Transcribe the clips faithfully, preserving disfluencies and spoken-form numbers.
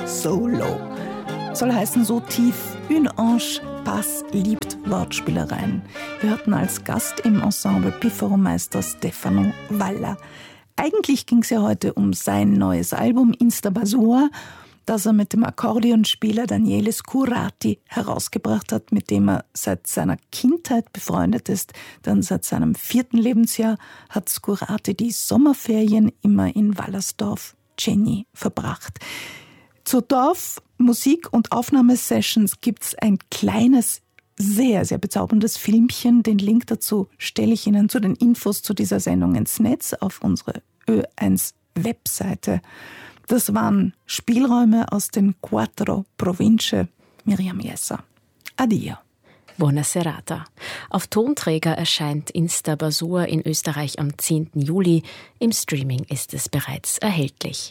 Solo. Soll heißen, so tief, une ange passe liebt Wortspielereien. Wir hörten als Gast im Ensemble Piffero-Meister Stefano Valla. Eigentlich ging es ja heute um sein neues Album Insta Basua, das er mit dem Akkordeonspieler Daniele Scurati herausgebracht hat, mit dem er seit seiner Kindheit befreundet ist. Denn seit seinem vierten Lebensjahr hat Scurati die Sommerferien immer in Wallersdorf, Cegni, verbracht. Zur Dorf-, Musik- und Aufnahmesessions gibt's ein kleines, sehr, sehr bezauberndes Filmchen. Den Link dazu stelle ich Ihnen zu den Infos zu dieser Sendung ins Netz auf unsere Ö eins Webseite. Das waren Spielräume aus den Quattro Province. Miriam Jesser. Addio. Buona serata. Auf Tonträger erscheint Insta Basua in Österreich am zehnten Juli. Im Streaming ist es bereits erhältlich.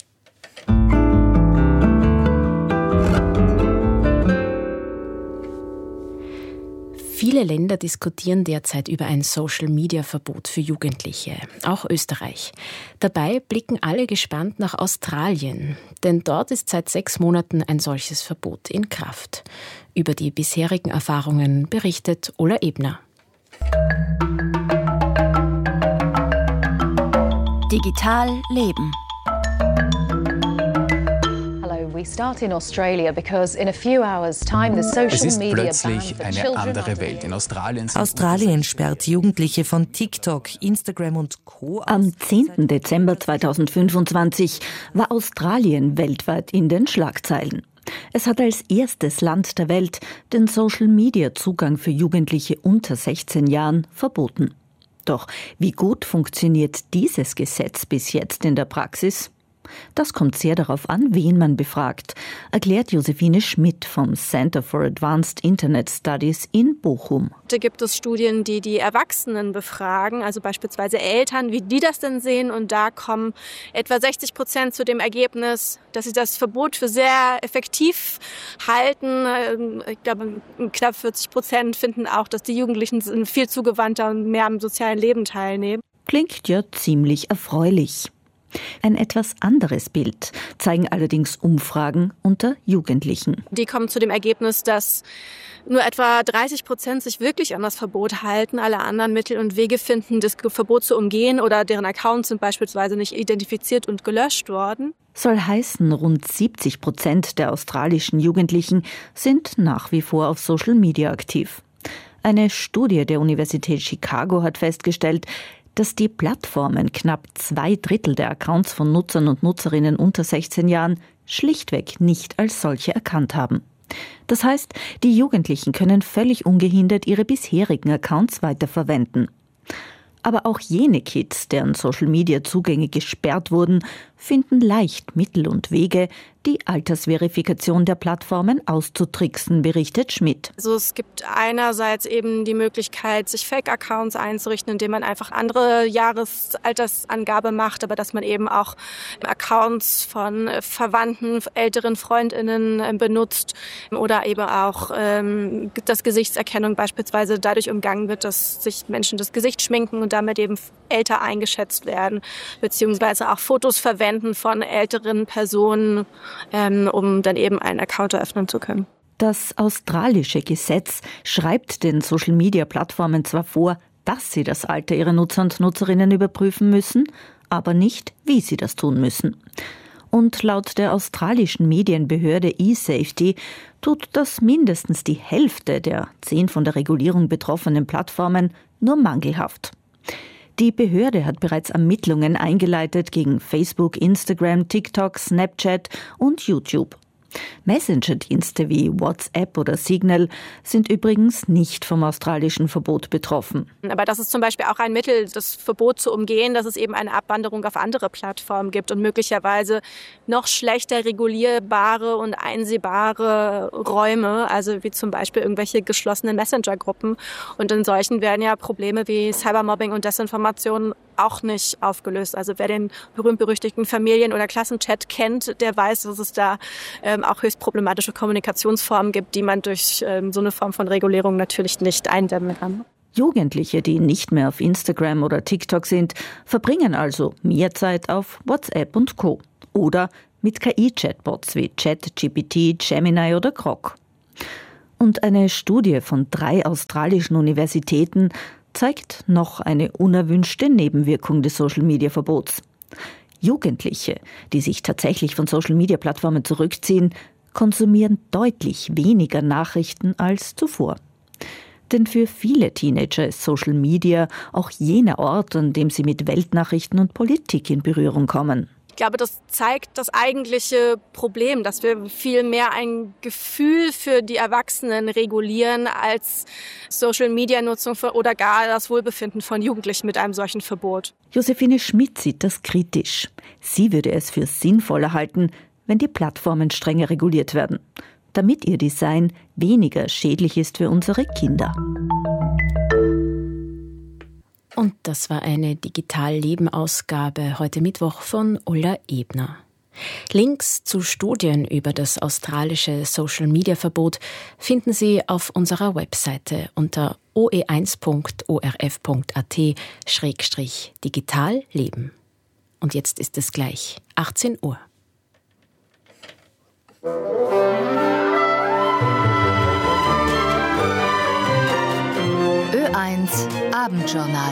Viele Länder diskutieren derzeit über ein Social-Media-Verbot für Jugendliche, auch Österreich. Dabei blicken alle gespannt nach Australien, denn dort ist seit sechs Monaten ein solches Verbot in Kraft. Über die bisherigen Erfahrungen berichtet Ola Ebner. Digital leben. Es ist plötzlich eine andere Welt. In Australien Australien sperrt Jugendliche von TikTok, Instagram und Co. Am zehnten Dezember zweitausendfünfundzwanzig war Australien weltweit in den Schlagzeilen. Es hat als erstes Land der Welt den Social-Media-Zugang für Jugendliche unter sechzehn Jahren verboten. Doch wie gut funktioniert dieses Gesetz bis jetzt in der Praxis? Das kommt sehr darauf an, wen man befragt, erklärt Josephine Schmidt vom Center for Advanced Internet Studies in Bochum. Da gibt es Studien, die die Erwachsenen befragen, also beispielsweise Eltern, wie die das denn sehen. Und da kommen etwa sechzig Prozent zu dem Ergebnis, dass sie das Verbot für sehr effektiv halten. Ich glaube, knapp vierzig Prozent finden auch, dass die Jugendlichen viel zugewandter und mehr am sozialen Leben teilnehmen. Klingt ja ziemlich erfreulich. Ein etwas anderes Bild zeigen allerdings Umfragen unter Jugendlichen. Die kommen zu dem Ergebnis, dass nur etwa dreißig Prozent sich wirklich an das Verbot halten, alle anderen Mittel und Wege finden, das Verbot zu umgehen oder deren Accounts sind beispielsweise nicht identifiziert und gelöscht worden. Soll heißen, rund siebzig Prozent der australischen Jugendlichen sind nach wie vor auf Social Media aktiv. Eine Studie der Universität Chicago hat festgestellt, dass die Plattformen knapp zwei Drittel der Accounts von Nutzern und Nutzerinnen unter sechzehn Jahren schlichtweg nicht als solche erkannt haben. Das heißt, die Jugendlichen können völlig ungehindert ihre bisherigen Accounts weiterverwenden. Aber auch jene Kids, deren Social-Media-Zugänge gesperrt wurden, finden leicht Mittel und Wege, die Altersverifikation der Plattformen auszutricksen, berichtet Schmidt. Also es gibt einerseits eben die Möglichkeit, sich Fake-Accounts einzurichten, indem man einfach andere Jahresaltersangabe macht, aber dass man eben auch Accounts von Verwandten, älteren FreundInnen benutzt oder eben auch ähm, dass Gesichtserkennung beispielsweise dadurch umgangen wird, dass sich Menschen das Gesicht schminken und damit eben älter eingeschätzt werden, beziehungsweise auch Fotos verwenden von älteren Personen, ähm, um dann eben einen Account eröffnen zu können. Das australische Gesetz schreibt den Social-Media-Plattformen zwar vor, dass sie das Alter ihrer Nutzer und Nutzerinnen überprüfen müssen, aber nicht, wie sie das tun müssen. Und laut der australischen Medienbehörde eSafety tut das mindestens die Hälfte der zehn von der Regulierung betroffenen Plattformen nur mangelhaft. Die Behörde hat bereits Ermittlungen eingeleitet gegen Facebook, Instagram, TikTok, Snapchat und YouTube. Messenger-Dienste wie WhatsApp oder Signal sind übrigens nicht vom australischen Verbot betroffen. Aber das ist zum Beispiel auch ein Mittel, das Verbot zu umgehen, dass es eben eine Abwanderung auf andere Plattformen gibt und möglicherweise noch schlechter regulierbare und einsehbare Räume, also wie zum Beispiel irgendwelche geschlossenen Messenger-Gruppen. Und in solchen werden ja Probleme wie Cybermobbing und Desinformation auch nicht aufgelöst. Also wer den berühmt-berüchtigten Familien- oder Klassenchat kennt, der weiß, dass es da ähm, auch höchst problematische Kommunikationsformen gibt, die man durch ähm, so eine Form von Regulierung natürlich nicht eindämmen kann. Jugendliche, die nicht mehr auf Instagram oder TikTok sind, verbringen also mehr Zeit auf WhatsApp und Co. oder mit K I-Chatbots wie ChatGPT, Gemini oder Grok. Und eine Studie von drei australischen Universitäten zeigt noch eine unerwünschte Nebenwirkung des Social-Media-Verbots. Jugendliche, die sich tatsächlich von Social-Media-Plattformen zurückziehen, konsumieren deutlich weniger Nachrichten als zuvor. Denn für viele Teenager ist Social Media auch jener Ort, an dem sie mit Weltnachrichten und Politik in Berührung kommen. Ich glaube, das zeigt das eigentliche Problem, dass wir viel mehr ein Gefühl für die Erwachsenen regulieren als Social-Media-Nutzung oder gar das Wohlbefinden von Jugendlichen mit einem solchen Verbot. Josephine Schmidt sieht das kritisch. Sie würde es für sinnvoller halten, wenn die Plattformen strenger reguliert werden, damit ihr Design weniger schädlich ist für unsere Kinder. Und das war eine Digital-Leben-Ausgabe heute Mittwoch von Ulla Ebner. Links zu Studien über das australische Social-Media-Verbot finden Sie auf unserer Webseite unter o e eins punkt o r f punkt a t slash digital leben. Und jetzt ist es gleich achtzehn Uhr. Ö eins Abendjournal.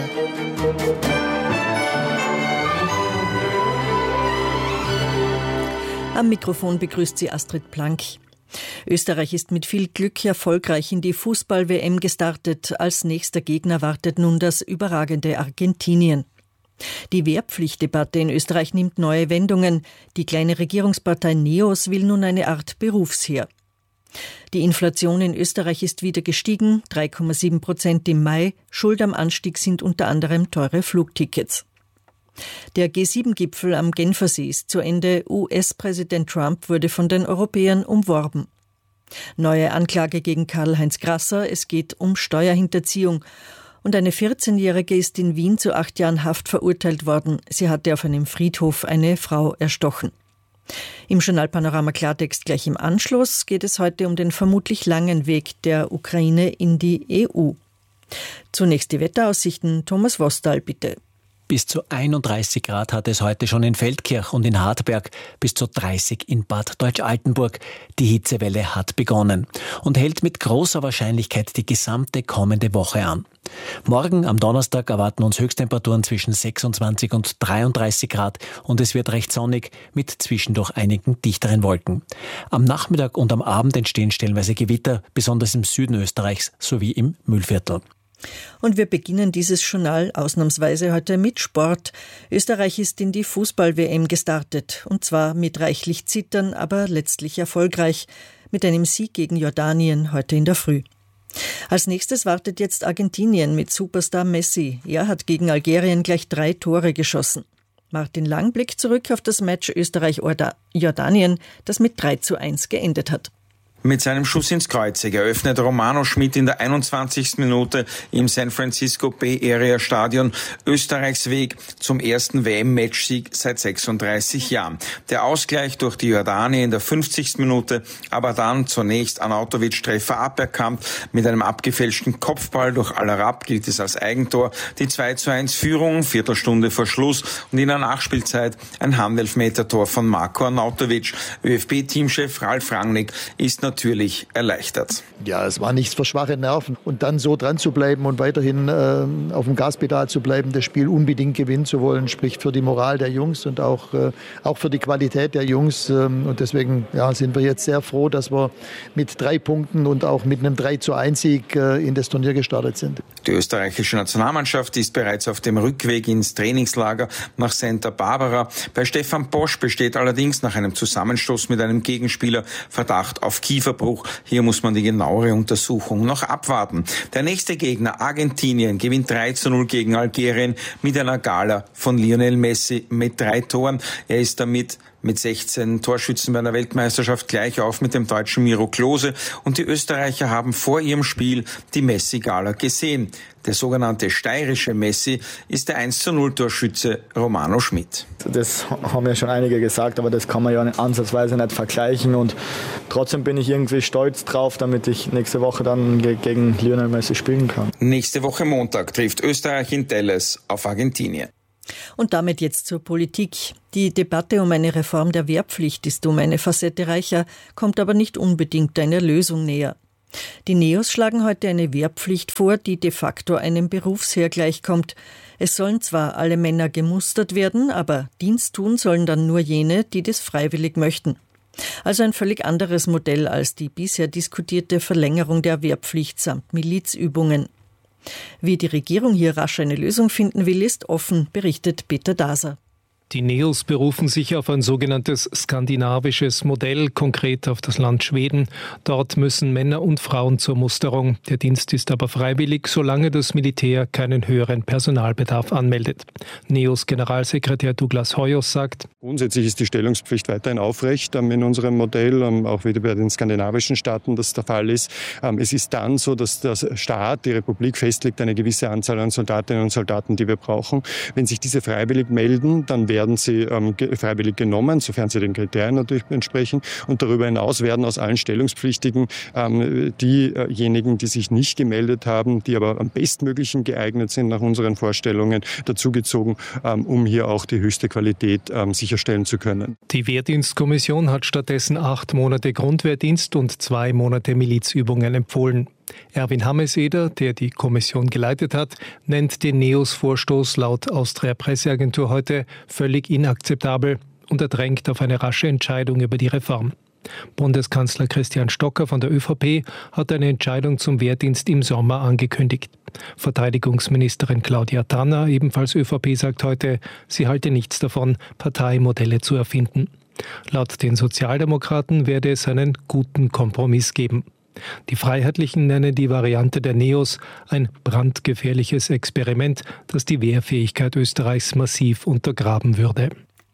Am Mikrofon begrüßt Sie Astrid Plank. Österreich ist mit viel Glück erfolgreich in die Fußball-W M gestartet. Als nächster Gegner wartet nun das überragende Argentinien. Die Wehrpflichtdebatte in Österreich nimmt neue Wendungen. Die kleine Regierungspartei NEOS will nun eine Art Berufsheer. Die Inflation in Österreich ist wieder gestiegen, drei Komma sieben Prozent im Mai. Schuld am Anstieg sind unter anderem teure Flugtickets. Der G sieben Gipfel am Genfersee ist zu Ende. U S-Präsident Trump wurde von den Europäern umworben. Neue Anklage gegen Karl-Heinz Grasser. Es geht um Steuerhinterziehung. Und eine vierzehnjährige ist in Wien zu acht Jahren Haft verurteilt worden. Sie hatte auf einem Friedhof eine Frau erstochen. Im Journal Panorama Klartext gleich im Anschluss geht es heute um den vermutlich langen Weg der Ukraine in die E U. Zunächst die Wetteraussichten. Thomas Wostal, bitte. Bis zu einunddreißig Grad hat es heute schon in Feldkirch und in Hartberg, bis zu dreißig in Bad Deutsch-Altenburg. Die Hitzewelle hat begonnen und hält mit großer Wahrscheinlichkeit die gesamte kommende Woche an. Morgen am Donnerstag erwarten uns Höchsttemperaturen zwischen sechsundzwanzig und dreiunddreißig Grad und es wird recht sonnig mit zwischendurch einigen dichteren Wolken. Am Nachmittag und am Abend entstehen stellenweise Gewitter, besonders im Süden Österreichs sowie im Mühlviertel. Und wir beginnen dieses Journal ausnahmsweise heute mit Sport. Österreich ist in die Fußball-W M gestartet. Und zwar mit reichlich Zittern, aber letztlich erfolgreich. Mit einem Sieg gegen Jordanien heute in der Früh. Als nächstes wartet jetzt Argentinien mit Superstar Messi. Er hat gegen Algerien gleich drei Tore geschossen. Martin Lang blickt zurück auf das Match Österreich-Jordanien, das mit drei zu eins geendet hat. Mit seinem Schuss ins Kreuzig eröffnet Romano Schmid in der einundzwanzigsten Minute im San Francisco Bay Area Stadion Österreichs Weg zum ersten W M-Matchsieg seit sechsunddreißig Jahren. Der Ausgleich durch die Jordanier in der fünfzigsten Minute, aber dann zunächst Arnautovic-Treffer aberkannt. Mit einem abgefälschten Kopfball durch Al-Arab gilt es als Eigentor. Die zwei zu eins Führung, Viertelstunde vor Schluss und in der Nachspielzeit ein Handelfmetertor von Marko Arnautovic. ÖFB-Teamchef Ralf Rangnick ist natürlich natürlich erleichtert. Ja, es war nichts für schwache Nerven. Und dann so dran zu bleiben und weiterhin äh, auf dem Gaspedal zu bleiben, das Spiel unbedingt gewinnen zu wollen, spricht für die Moral der Jungs und auch, äh, auch für die Qualität der Jungs. Ähm, und deswegen ja, sind wir jetzt sehr froh, dass wir mit drei Punkten und auch mit einem drei zu eins Sieg äh, in das Turnier gestartet sind. Die österreichische Nationalmannschaft ist bereits auf dem Rückweg ins Trainingslager nach Santa Barbara. Bei Stefan Posch besteht allerdings nach einem Zusammenstoß mit einem Gegenspieler Verdacht auf Kiefer. Verbruch. Hier muss man die genauere Untersuchung noch abwarten. Der nächste Gegner, Argentinien, gewinnt drei zu null gegen Algerien mit einer Gala von Lionel Messi mit drei Toren. Er ist damit mit sechzehn Torschützen bei der Weltmeisterschaft gleich auf mit dem deutschen Miro Klose. Und die Österreicher haben vor ihrem Spiel die Messi-Gala gesehen. Der sogenannte steirische Messi ist der eins zu null Torschütze Romano Schmid. Das haben ja schon einige gesagt, aber das kann man ja ansatzweise nicht vergleichen. Und trotzdem bin ich irgendwie stolz drauf, damit ich nächste Woche dann gegen Lionel Messi spielen kann. Nächste Woche Montag trifft Österreich in Dallas auf Argentinien. Und damit jetzt zur Politik. Die Debatte um eine Reform der Wehrpflicht ist um eine Facette reicher, kommt aber nicht unbedingt einer Lösung näher. Die Neos schlagen heute eine Wehrpflicht vor, die de facto einem Berufsheer gleichkommt. Es sollen zwar alle Männer gemustert werden, aber Dienst tun sollen dann nur jene, die das freiwillig möchten. Also ein völlig anderes Modell als die bisher diskutierte Verlängerung der Wehrpflicht samt Milizübungen. Wie die Regierung hier rasch eine Lösung finden will, ist offen, berichtet Peter Daser. Die Neos berufen sich auf ein sogenanntes skandinavisches Modell, konkret auf das Land Schweden. Dort müssen Männer und Frauen zur Musterung. Der Dienst ist aber freiwillig, solange das Militär keinen höheren Personalbedarf anmeldet. Neos Generalsekretär Douglas Hoyos sagt: Grundsätzlich ist die Stellungspflicht weiterhin aufrecht in unserem Modell, auch wieder bei den skandinavischen Staaten das der Fall ist. Es ist dann so, dass der Staat, die Republik, festlegt eine gewisse Anzahl an Soldatinnen und Soldaten, die wir brauchen. Wenn sich diese freiwillig melden, dann werden sie ähm, freiwillig genommen, sofern sie den Kriterien natürlich entsprechen. Und darüber hinaus werden aus allen Stellungspflichtigen ähm, diejenigen, die sich nicht gemeldet haben, die aber am bestmöglichen geeignet sind nach unseren Vorstellungen, dazugezogen, ähm, um hier auch die höchste Qualität ähm, sicherstellen zu können. Die Wehrdienstkommission hat stattdessen acht Monate Grundwehrdienst und zwei Monate Milizübungen empfohlen. Erwin Hameseder, der die Kommission geleitet hat, nennt den Neos-Vorstoß laut Austria-Presseagentur heute völlig inakzeptabel und er drängt auf eine rasche Entscheidung über die Reform. Bundeskanzler Christian Stocker von der ÖVP hat eine Entscheidung zum Wehrdienst im Sommer angekündigt. Verteidigungsministerin Claudia Tanner, ebenfalls ÖVP, sagt heute, sie halte nichts davon, Parteimodelle zu erfinden. Laut den Sozialdemokraten werde es einen guten Kompromiss geben. Die Freiheitlichen nennen die Variante der Neos ein brandgefährliches Experiment, das die Wehrfähigkeit Österreichs massiv untergraben würde.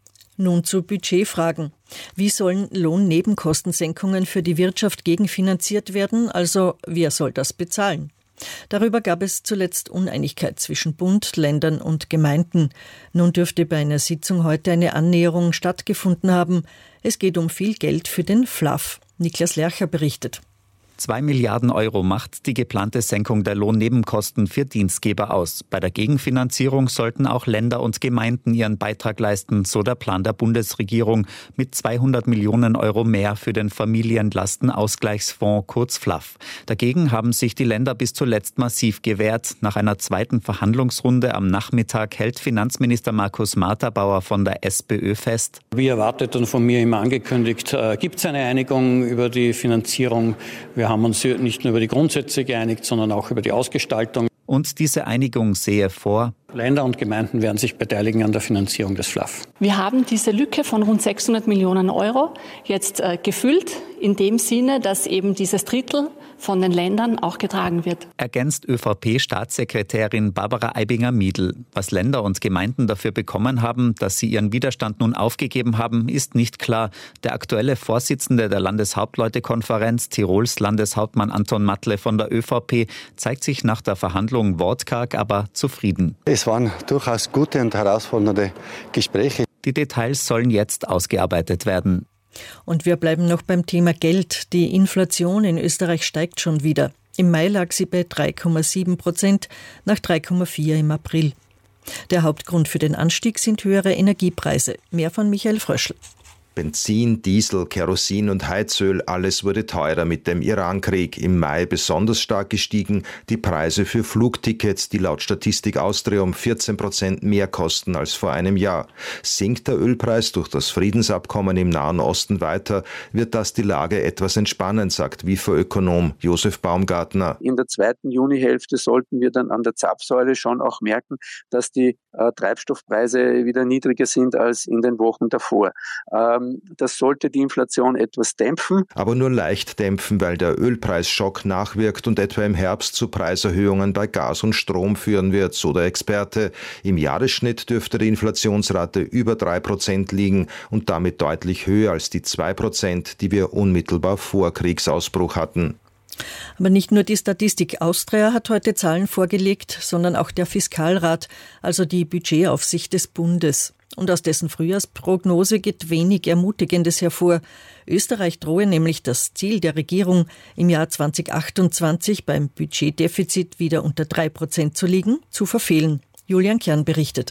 Nun zu Budgetfragen. Wie sollen Lohnnebenkostensenkungen für die Wirtschaft gegenfinanziert werden? Also wer soll das bezahlen? Darüber gab es zuletzt Uneinigkeit zwischen Bund, Ländern und Gemeinden. Nun dürfte bei einer Sitzung heute eine Annäherung stattgefunden haben. Es geht um viel Geld für den Fluff. Niklas Lercher berichtet. Zwei Milliarden Euro macht die geplante Senkung der Lohnnebenkosten für Dienstgeber aus. Bei der Gegenfinanzierung sollten auch Länder und Gemeinden ihren Beitrag leisten, so der Plan der Bundesregierung mit zweihundert Millionen Euro mehr für den Familienlastenausgleichsfonds, kurz Fluff. Dagegen haben sich die Länder bis zuletzt massiv gewehrt. Nach einer zweiten Verhandlungsrunde am Nachmittag hält Finanzminister Markus Marterbauer von der SPÖ fest. Wie erwartet und von mir immer angekündigt, äh, gibt es eine Einigung über die Finanzierung. Wir Wir haben uns nicht nur über die Grundsätze geeinigt, sondern auch über die Ausgestaltung. Und diese Einigung sehe vor: Länder und Gemeinden werden sich beteiligen an der Finanzierung des Fluff. Wir haben diese Lücke von rund sechshundert Millionen Euro jetzt äh, gefüllt, in dem Sinne, dass eben dieses Drittel von den Ländern auch getragen wird. Ergänzt ÖVP-Staatssekretärin Barbara Aibinger-Miedl. Was Länder und Gemeinden dafür bekommen haben, dass sie ihren Widerstand nun aufgegeben haben, ist nicht klar. Der aktuelle Vorsitzende der Landeshauptleutekonferenz, Tirols Landeshauptmann Anton Matle von der ÖVP, zeigt sich nach der Verhandlung wortkarg, aber zufrieden. Es waren durchaus gute und herausfordernde Gespräche. Die Details sollen jetzt ausgearbeitet werden. Und wir bleiben noch beim Thema Geld. Die Inflation in Österreich steigt schon wieder. Im Mai lag sie bei drei Komma sieben Prozent, nach drei Komma vier im April. Der Hauptgrund für den Anstieg sind höhere Energiepreise. Mehr von Michael Fröschl. Benzin, Diesel, Kerosin und Heizöl, alles wurde teurer mit dem Irankrieg. Im Mai besonders stark gestiegen die Preise für Flugtickets, die laut Statistik Austria um vierzehn Prozent mehr kosten als vor einem Jahr. Sinkt der Ölpreis durch das Friedensabkommen im Nahen Osten weiter, wird das die Lage etwas entspannen, sagt W I F A-Ökonom Josef Baumgartner. In der zweiten Junihälfte sollten wir dann an der Zapfsäule schon auch merken, dass die äh, Treibstoffpreise wieder niedriger sind als in den Wochen davor. Ähm, Das sollte die Inflation etwas dämpfen. Aber nur leicht dämpfen, weil der Ölpreisschock nachwirkt und etwa im Herbst zu Preiserhöhungen bei Gas und Strom führen wird, so der Experte. Im Jahresschnitt dürfte die Inflationsrate über drei Prozent liegen und damit deutlich höher als die zwei Prozent, die wir unmittelbar vor Kriegsausbruch hatten. Aber nicht nur die Statistik Austria hat heute Zahlen vorgelegt, sondern auch der Fiskalrat, also die Budgetaufsicht des Bundes. Und aus dessen Frühjahrsprognose geht wenig Ermutigendes hervor. Österreich drohe nämlich das Ziel der Regierung, im Jahr zwanzig achtundzwanzig beim Budgetdefizit wieder unter drei Prozent zu liegen, zu verfehlen. Julian Kern berichtet.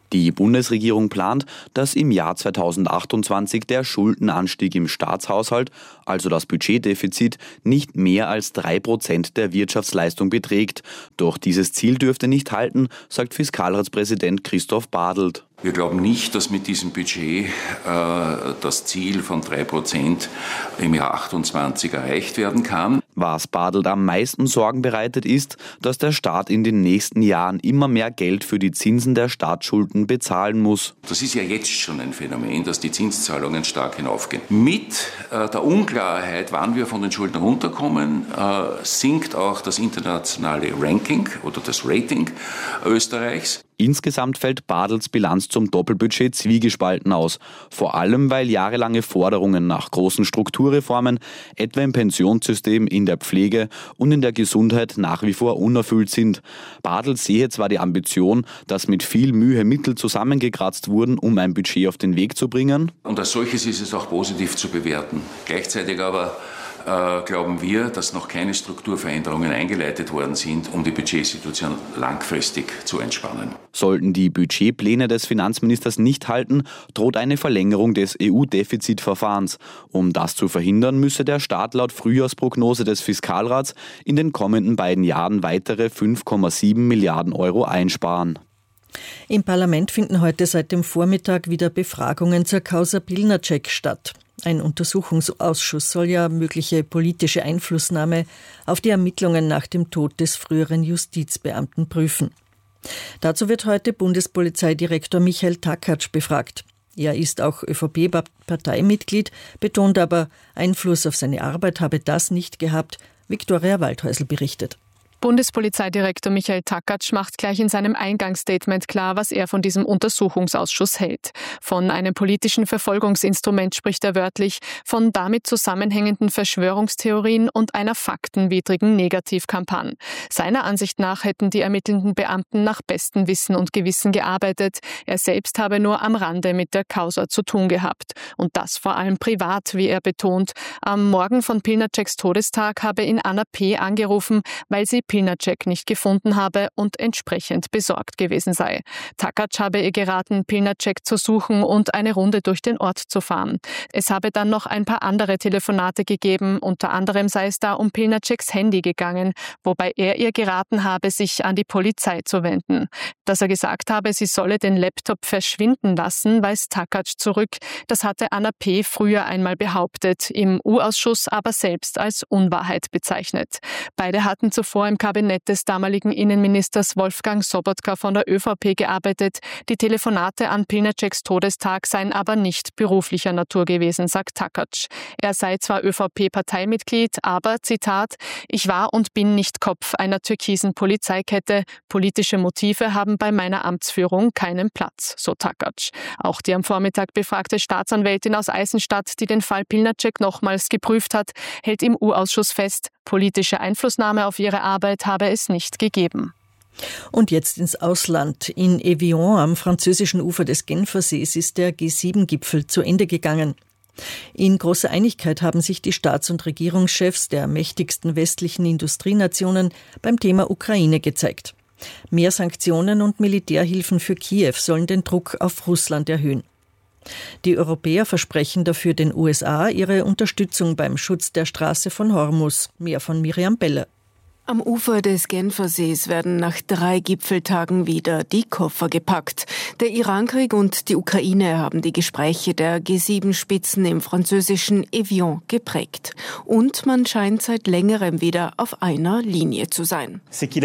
Die Bundesregierung plant, dass im Jahr zweitausendachtundzwanzig der Schuldenanstieg im Staatshaushalt, also das Budgetdefizit, nicht mehr als drei Prozent der Wirtschaftsleistung beträgt. Doch dieses Ziel dürfte nicht halten, sagt Fiskalratspräsident Christoph Bartelt. Wir glauben nicht, dass mit diesem Budget äh, das Ziel von drei Prozent im Jahr achtundzwanzig erreicht werden kann. Was Bartelt am meisten Sorgen bereitet, ist, dass der Staat in den nächsten Jahren immer mehr Geld für die Zinsen der Staatsschulden bezahlen muss. Das ist ja jetzt schon ein Phänomen, dass die Zinszahlungen stark hinaufgehen. Mit äh, der Unklarheit, wann wir von den Schulden runterkommen, äh, sinkt auch das internationale Ranking oder das Rating Österreichs. Insgesamt fällt Bartelts Bilanz zum Doppelbudget zwiegespalten aus. Vor allem, weil jahrelange Forderungen nach großen Strukturreformen, etwa im Pensionssystem, in der Pflege und in der Gesundheit nach wie vor unerfüllt sind. Bartelt sehe zwar die Ambition, dass mit viel Mühe Mittel zusammengekratzt wurden, um ein Budget auf den Weg zu bringen. Und als solches ist es auch positiv zu bewerten. Gleichzeitig aber Äh, glauben wir, dass noch keine Strukturveränderungen eingeleitet worden sind, um die Budgetsituation langfristig zu entspannen. Sollten die Budgetpläne des Finanzministers nicht halten, droht eine Verlängerung des E U-Defizitverfahrens. Um das zu verhindern, müsse der Staat laut Frühjahrsprognose des Fiskalrats in den kommenden beiden Jahren weitere fünf Komma sieben Milliarden Euro einsparen. Im Parlament finden heute seit dem Vormittag wieder Befragungen zur Causa Pilnacek statt. Ein Untersuchungsausschuss soll ja mögliche politische Einflussnahme auf die Ermittlungen nach dem Tod des früheren Justizbeamten prüfen. Dazu wird heute Bundespolizeidirektor Michael Takatsch befragt. Er ist auch ÖVP-Parteimitglied, betont aber, Einfluss auf seine Arbeit habe das nicht gehabt. Viktoria Waldhäusl berichtet. Bundespolizeidirektor Michael Takatsch macht gleich in seinem Eingangsstatement klar, was er von diesem Untersuchungsausschuss hält. Von einem politischen Verfolgungsinstrument spricht er wörtlich, von damit zusammenhängenden Verschwörungstheorien und einer faktenwidrigen Negativkampagne. Seiner Ansicht nach hätten die ermittelnden Beamten nach bestem Wissen und Gewissen gearbeitet. Er selbst habe nur am Rande mit der Causa zu tun gehabt. Und das vor allem privat, wie er betont. Am Morgen von Pilnaceks Todestag habe ihn Anna P. angerufen, weil sie Pilnacek nicht gefunden habe und entsprechend besorgt gewesen sei. Takatsch habe ihr geraten, Pilnacek zu suchen und eine Runde durch den Ort zu fahren. Es habe dann noch ein paar andere Telefonate gegeben, unter anderem sei es da um Pilnaceks Handy gegangen, wobei er ihr geraten habe, sich an die Polizei zu wenden. Dass er gesagt habe, sie solle den Laptop verschwinden lassen, weist Takatsch zurück. Das hatte Anna P. früher einmal behauptet, im U-Ausschuss aber selbst als Unwahrheit bezeichnet. Beide hatten zuvor im Kabinett des damaligen Innenministers Wolfgang Sobotka von der ÖVP gearbeitet. Die Telefonate an Pilnaceks Todestag seien aber nicht beruflicher Natur gewesen, sagt Takatsch. Er sei zwar ÖVP-Parteimitglied, aber, Zitat, ich war und bin nicht Kopf einer türkisen Polizeikette. Politische Motive haben bei meiner Amtsführung keinen Platz, so Takatsch. Auch die am Vormittag befragte Staatsanwältin aus Eisenstadt, die den Fall Pilnacek nochmals geprüft hat, hält im U-Ausschuss fest, politische Einflussnahme auf ihre Arbeit habe es nicht gegeben. Und jetzt ins Ausland. In Evian am französischen Ufer des Genfersees ist der G sieben Gipfel zu Ende gegangen. In großer Einigkeit haben sich die Staats- und Regierungschefs der mächtigsten westlichen Industrienationen beim Thema Ukraine gezeigt. Mehr Sanktionen und Militärhilfen für Kiew sollen den Druck auf Russland erhöhen. Die Europäer versprechen dafür den U S A ihre Unterstützung beim Schutz der Straße von Hormuz. Mehr von Miriam Beller. Am Ufer des Genfersees werden nach drei Gipfeltagen wieder die Koffer gepackt. Der Irankrieg und die Ukraine haben die Gespräche der G sieben Spitzen im französischen Evian geprägt. Und man scheint seit längerem wieder auf einer Linie zu sein.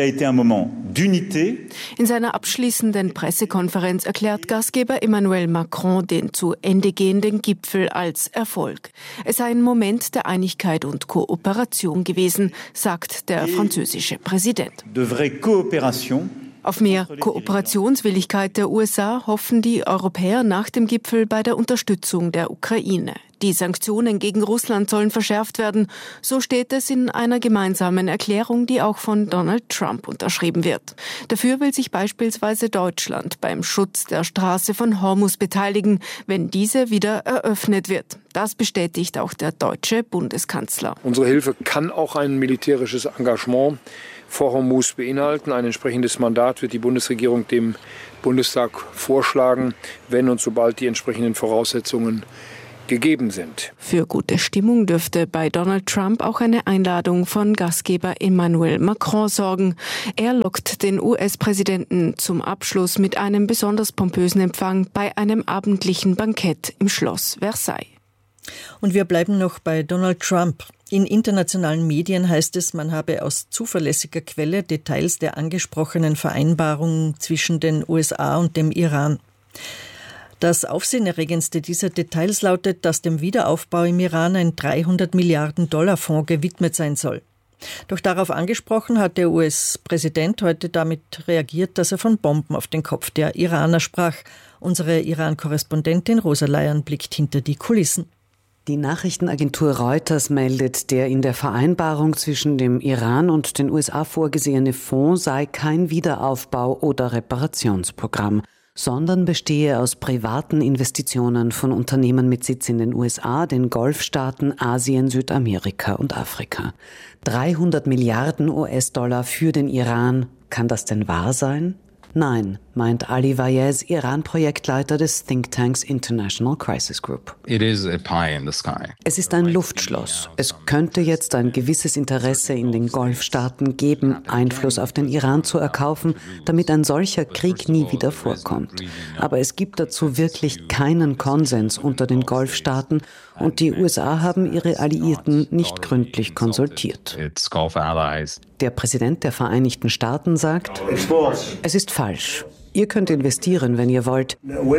In seiner abschließenden Pressekonferenz erklärt Gastgeber Emmanuel Macron den zu Ende gehenden Gipfel als Erfolg. Es sei ein Moment der Einigkeit und Kooperation gewesen, sagt der französische Präsident. Auf mehr Kooperationswilligkeit der U S A hoffen die Europäer nach dem Gipfel bei der Unterstützung der Ukraine. Die Sanktionen gegen Russland sollen verschärft werden, so steht es in einer gemeinsamen Erklärung, die auch von Donald Trump unterschrieben wird. Dafür will sich beispielsweise Deutschland beim Schutz der Straße von Hormuz beteiligen, wenn diese wieder eröffnet wird. Das bestätigt auch der deutsche Bundeskanzler. Unsere Hilfe kann auch ein militärisches Engagement vor Hormuz beinhalten. Ein entsprechendes Mandat wird die Bundesregierung dem Bundestag vorschlagen, wenn und sobald die entsprechenden Voraussetzungen gegeben sind. Für gute Stimmung dürfte bei Donald Trump auch eine Einladung von Gastgeber Emmanuel Macron sorgen. Er lockt den U S-Präsidenten zum Abschluss mit einem besonders pompösen Empfang bei einem abendlichen Bankett im Schloss Versailles. Und wir bleiben noch bei Donald Trump. In internationalen Medien heißt es, man habe aus zuverlässiger Quelle Details der angesprochenen Vereinbarung zwischen den U S A und dem Iran. Das Aufsehenerregendste dieser Details lautet, dass dem Wiederaufbau im Iran ein dreihundert Milliarden Dollar Fonds gewidmet sein soll. Doch darauf angesprochen hat der U S-Präsident heute damit reagiert, dass er von Bomben auf den Kopf der Iraner sprach. Unsere Iran-Korrespondentin Rosa Leyern blickt hinter die Kulissen. Die Nachrichtenagentur Reuters meldet, der in der Vereinbarung zwischen dem Iran und den U S A vorgesehene Fonds sei kein Wiederaufbau- oder Reparationsprogramm, sondern bestehe aus privaten Investitionen von Unternehmen mit Sitz in den U S A, den Golfstaaten, Asien, Südamerika und Afrika. dreihundert Milliarden U S-Dollar für den Iran. Kann das denn wahr sein? Nein, meint Ali Vayez, Iran-Projektleiter des Thinktanks International Crisis Group. It is a pie in the sky. Es ist ein Luftschloss. Es könnte jetzt ein gewisses Interesse in den Golfstaaten geben, Einfluss auf den Iran zu erkaufen, damit ein solcher Krieg nie wieder vorkommt. Aber es gibt dazu wirklich keinen Konsens unter den Golfstaaten und die U S A haben ihre Alliierten nicht gründlich konsultiert. Der Präsident der Vereinigten Staaten sagt, es ist falsch. Ihr könnt investieren, wenn ihr wollt.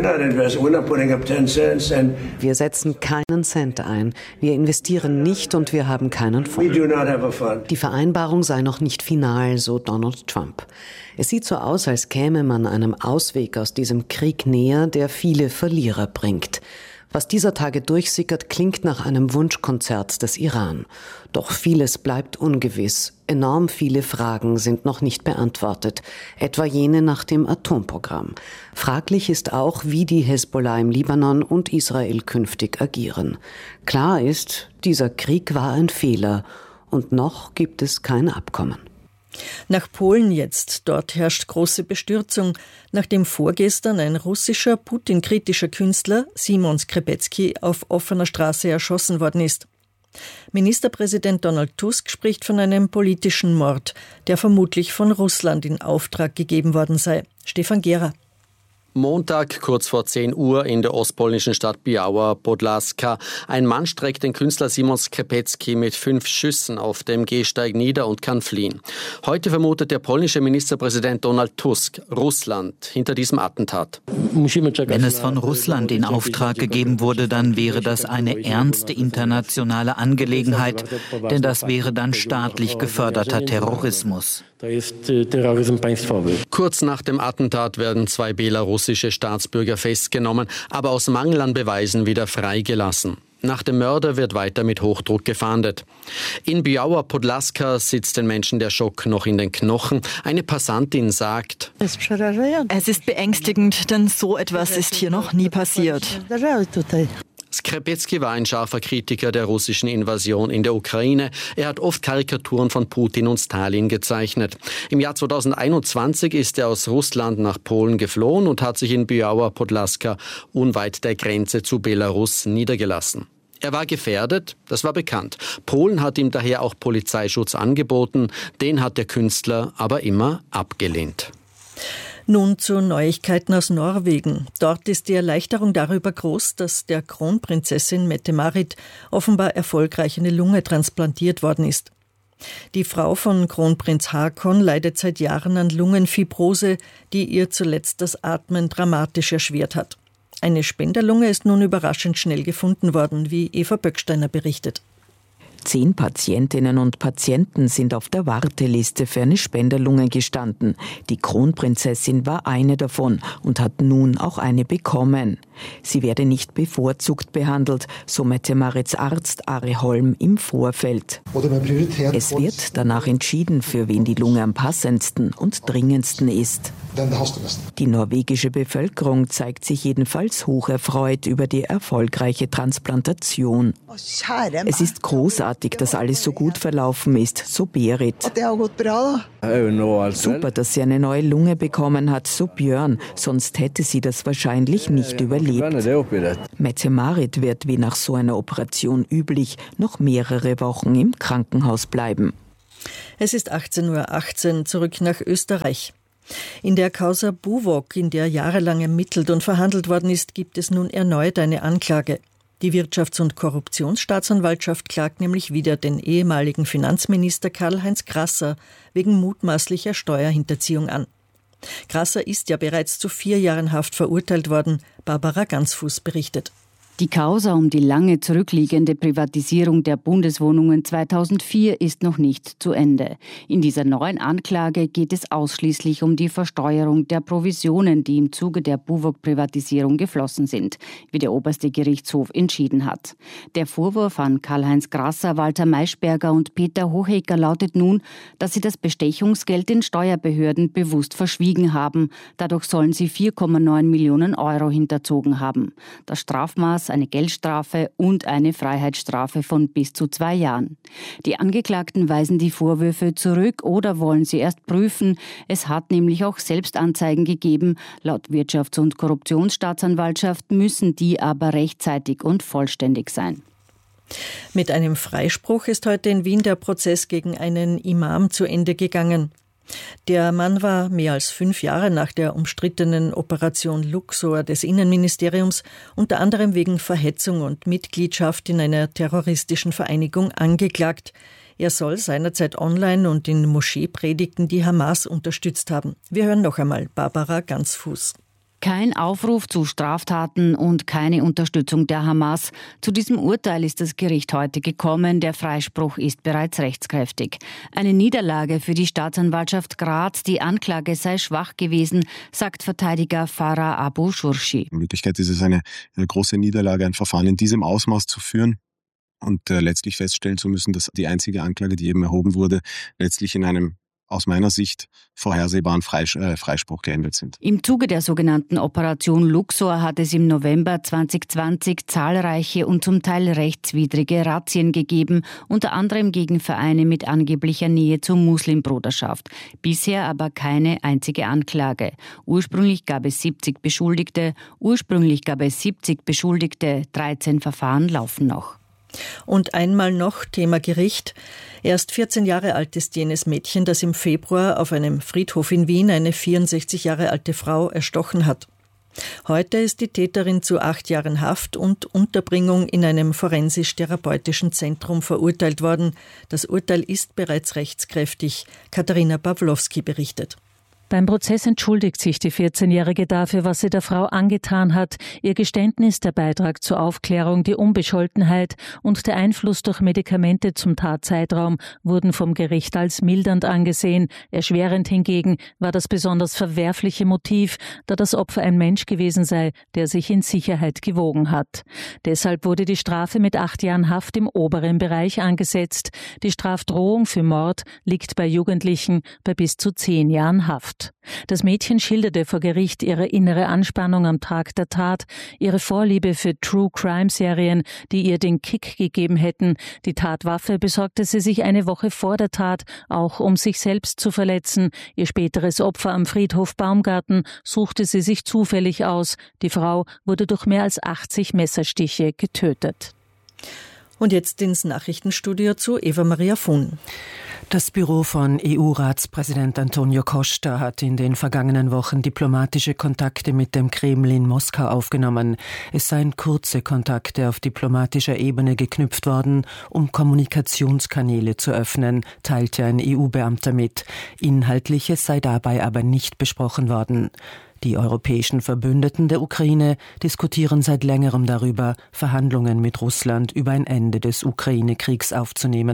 Wir setzen keinen Cent ein. Wir investieren nicht und wir haben keinen Fonds. Die Vereinbarung sei noch nicht final, so Donald Trump. Es sieht so aus, als käme man einem Ausweg aus diesem Krieg näher, der viele Verlierer bringt. Was dieser Tage durchsickert, klingt nach einem Wunschkonzert des Iran. Doch vieles bleibt ungewiss. Enorm viele Fragen sind noch nicht beantwortet, etwa jene nach dem Atomprogramm. Fraglich ist auch, wie die Hezbollah im Libanon und Israel künftig agieren. Klar ist, dieser Krieg war ein Fehler und noch gibt es kein Abkommen. Nach Polen jetzt. Dort herrscht große Bestürzung, nachdem vorgestern ein russischer, Putin-kritischer Künstler, Simon Skrebecki, auf offener Straße erschossen worden ist. Ministerpräsident Donald Tusk spricht von einem politischen Mord, der vermutlich von Russland in Auftrag gegeben worden sei. Stefan Gera. Montag, kurz vor zehn Uhr in der ostpolnischen Stadt Biała Podlaska. Ein Mann streckt den Künstler Simon Skrebecki mit fünf Schüssen auf dem Gehsteig nieder und kann fliehen. Heute vermutet der polnische Ministerpräsident Donald Tusk Russland hinter diesem Attentat. Wenn es von Russland in Auftrag gegeben wurde, dann wäre das eine ernste internationale Angelegenheit, denn das wäre dann staatlich geförderter Terrorismus. Kurz nach dem Attentat werden zwei belarussische Staatsbürger festgenommen, aber aus Mangel an Beweisen wieder freigelassen. Nach dem Mörder wird weiter mit Hochdruck gefahndet. In Biała Podlaska sitzt den Menschen der Schock noch in den Knochen. Eine Passantin sagt: Es ist beängstigend, denn so etwas ist hier noch nie passiert. Skrebecki war ein scharfer Kritiker der russischen Invasion in der Ukraine. Er hat oft Karikaturen von Putin und Stalin gezeichnet. Im Jahr zweitausendeinundzwanzig ist er aus Russland nach Polen geflohen und hat sich in Biała Podlaska unweit der Grenze zu Belarus niedergelassen. Er war gefährdet, das war bekannt. Polen hat ihm daher auch Polizeischutz angeboten. Den hat der Künstler aber immer abgelehnt. Nun zu Neuigkeiten aus Norwegen. Dort ist die Erleichterung darüber groß, dass der Kronprinzessin Mette-Marit offenbar erfolgreich eine Lunge transplantiert worden ist. Die Frau von Kronprinz Haakon leidet seit Jahren an Lungenfibrose, die ihr zuletzt das Atmen dramatisch erschwert hat. Eine Spenderlunge ist nun überraschend schnell gefunden worden, wie Eva Böcksteiner berichtet. Zehn Patientinnen und Patienten sind auf der Warteliste für eine Spenderlunge gestanden. Die Kronprinzessin war eine davon und hat nun auch eine bekommen. Sie werde nicht bevorzugt behandelt, so Mette-Marits Arzt Ari Holm im Vorfeld. Es wird danach entschieden, für wen die Lunge am passendsten und dringendsten ist. Die norwegische Bevölkerung zeigt sich jedenfalls hocherfreut über die erfolgreiche Transplantation. Es ist großartig, dass alles so gut verlaufen ist, so Berit. Super, dass sie eine neue Lunge bekommen hat, so Björn, sonst hätte sie das wahrscheinlich nicht überlebt. Mette-Marit wird, wie nach so einer Operation üblich, noch mehrere Wochen im Krankenhaus bleiben. Es ist achtzehn Uhr achtzehn, zurück nach Österreich. In der Causa Buwok, in der jahrelang ermittelt und verhandelt worden ist, gibt es nun erneut eine Anklage. Die Wirtschafts- und Korruptionsstaatsanwaltschaft klagt nämlich wieder den ehemaligen Finanzminister Karl-Heinz Grasser wegen mutmaßlicher Steuerhinterziehung an. Grasser ist ja bereits zu vier Jahren Haft verurteilt worden, Barbara Gansfuß berichtet. Die Causa um die lange zurückliegende Privatisierung der Bundeswohnungen zweitausendvier ist noch nicht zu Ende. In dieser neuen Anklage geht es ausschließlich um die Versteuerung der Provisionen, die im Zuge der Buwok-Privatisierung geflossen sind, wie der oberste Gerichtshof entschieden hat. Der Vorwurf an Karl-Heinz Grasser, Walter Maischberger und Peter Hohecker lautet nun, dass sie das Bestechungsgeld den Steuerbehörden bewusst verschwiegen haben. Dadurch sollen sie vier Komma neun Millionen Euro hinterzogen haben. Das Strafmaß eine Geldstrafe und eine Freiheitsstrafe von bis zu zwei Jahren. Die Angeklagten weisen die Vorwürfe zurück oder wollen sie erst prüfen. Es hat nämlich auch Selbstanzeigen gegeben. Laut Wirtschafts- und Korruptionsstaatsanwaltschaft müssen die aber rechtzeitig und vollständig sein. Mit einem Freispruch ist heute in Wien der Prozess gegen einen Imam zu Ende gegangen. Der Mann war mehr als fünf Jahre nach der umstrittenen Operation Luxor des Innenministeriums unter anderem wegen Verhetzung und Mitgliedschaft in einer terroristischen Vereinigung angeklagt. Er soll seinerzeit online und in Moscheepredigten die Hamas unterstützt haben. Wir hören noch einmal Barbara Gansfuß. Kein Aufruf zu Straftaten und keine Unterstützung der Hamas. Zu diesem Urteil ist das Gericht heute gekommen. Der Freispruch ist bereits rechtskräftig. Eine Niederlage für die Staatsanwaltschaft Graz. Die Anklage sei schwach gewesen, sagt Verteidiger Farah Abu Shurshi. In Wirklichkeit ist es eine große Niederlage, ein Verfahren in diesem Ausmaß zu führen und äh, letztlich feststellen zu müssen, dass die einzige Anklage, die eben erhoben wurde, letztlich in einem aus meiner Sicht vorhersehbaren Freispruch geendet sind. Im Zuge der sogenannten Operation Luxor hat es im November zweitausendzwanzig zahlreiche und zum Teil rechtswidrige Razzien gegeben, unter anderem gegen Vereine mit angeblicher Nähe zur Muslimbruderschaft. Bisher aber keine einzige Anklage. Ursprünglich gab es siebzig Beschuldigte, ursprünglich gab es siebzig Beschuldigte, dreizehn Verfahren laufen noch. Und einmal noch Thema Gericht. Erst vierzehn Jahre alt ist jenes Mädchen, das im Februar auf einem Friedhof in Wien eine vierundsechzig Jahre alte Frau erstochen hat. Heute ist die Täterin zu acht Jahren Haft und Unterbringung in einem forensisch-therapeutischen Zentrum verurteilt worden. Das Urteil ist bereits rechtskräftig. Katharina Pawlowski berichtet. Beim Prozess entschuldigt sich die vierzehnjährige dafür, was sie der Frau angetan hat. Ihr Geständnis, der Beitrag zur Aufklärung, die Unbescholtenheit und der Einfluss durch Medikamente zum Tatzeitraum wurden vom Gericht als mildernd angesehen. Erschwerend hingegen war das besonders verwerfliche Motiv, da das Opfer ein Mensch gewesen sei, der sich in Sicherheit gewogen hat. Deshalb wurde die Strafe mit acht Jahren Haft im oberen Bereich angesetzt. Die Strafdrohung für Mord liegt bei Jugendlichen bei bis zu zehn Jahren Haft. Das Mädchen schilderte vor Gericht ihre innere Anspannung am Tag der Tat, ihre Vorliebe für True-Crime-Serien, die ihr den Kick gegeben hätten. Die Tatwaffe besorgte sie sich eine Woche vor der Tat, auch um sich selbst zu verletzen. Ihr späteres Opfer am Friedhof Baumgarten suchte sie sich zufällig aus. Die Frau wurde durch mehr als achtzig Messerstiche getötet. Und jetzt ins Nachrichtenstudio zu Eva-Maria Fuhn. Das Büro von E U-Ratspräsident Antonio Costa hat in den vergangenen Wochen diplomatische Kontakte mit dem Kreml in Moskau aufgenommen. Es seien kurze Kontakte auf diplomatischer Ebene geknüpft worden, um Kommunikationskanäle zu öffnen, teilte ein E U-Beamter mit. Inhaltliches sei dabei aber nicht besprochen worden. Die europäischen Verbündeten der Ukraine diskutieren seit längerem darüber, Verhandlungen mit Russland über ein Ende des Ukraine-Kriegs aufzunehmen.